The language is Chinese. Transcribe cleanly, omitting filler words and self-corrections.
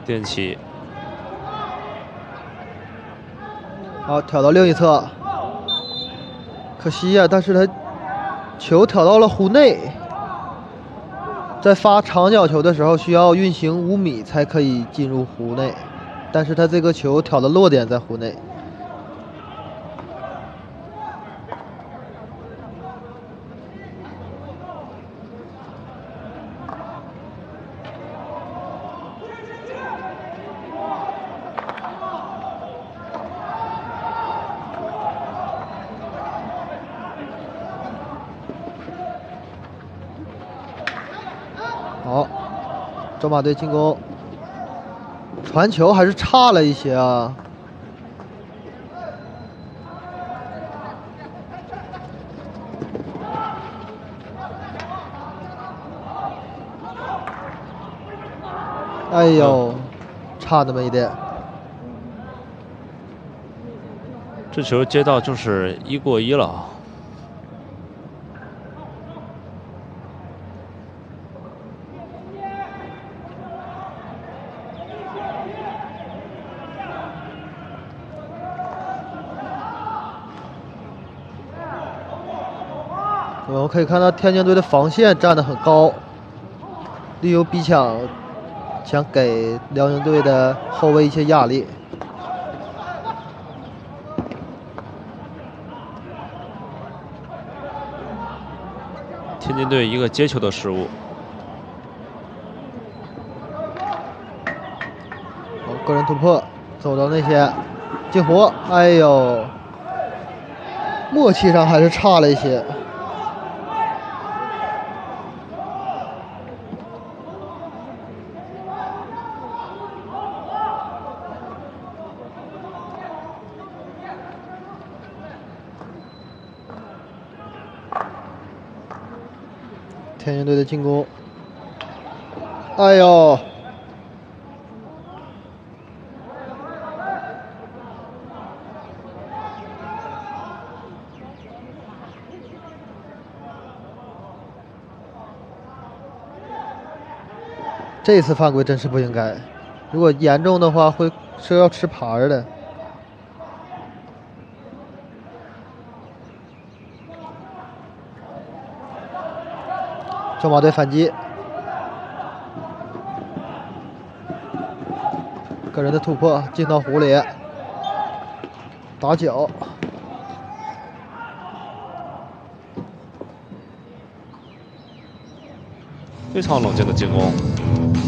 垫起， 好，挑到另一侧，可惜呀、但是他球挑到了弧内，在发长角球的时候需要运行5米才可以进入弧内，但是他这个球挑的落点在弧内。好，中马队进攻，传球还是差了一些啊。哎呦，差那么一点。 这球接到就是1过1了。 我们可以看到天津队的防线站得很高，利用逼抢，想给辽宁队的后卫一些压力。 天津队一个接球的失误。 好，个人突破，走到内线，进活。哎呦，默契上还是差了一些。天津队的进攻，哎呦，这次犯规真是不应该，如果严重的话会是要吃牌的。中马队反击，个人的突破进到弧里，打脚。 非常冷静的进攻。